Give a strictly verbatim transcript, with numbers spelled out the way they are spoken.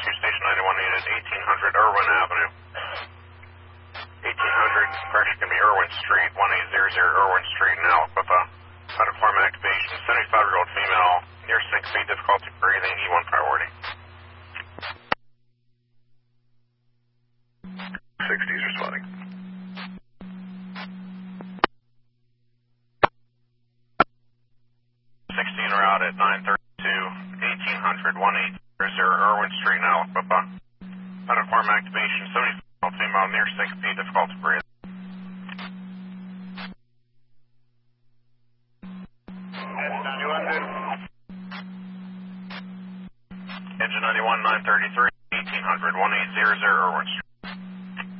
Rescue Station ninety-one needed, eighteen hundred Irwin Avenue. eighteen hundred, pressure can be Irwin Street, one eight zero zero Irwin Street in Aliquippa. Platform activation, seventy-five-year-old female, near six feet, difficulty breathing, E one priority. sixties responding. sixteen route at nine thirty-two, eighteen hundred, one eight zero zero Irwin Street in Aliquippa. Platform activation, seventy-five-year-old female, near six feet, difficulty breathing. Engine ninety-one, nine thirty-three, eighteen hundred, one eight zero zero Irwin Street.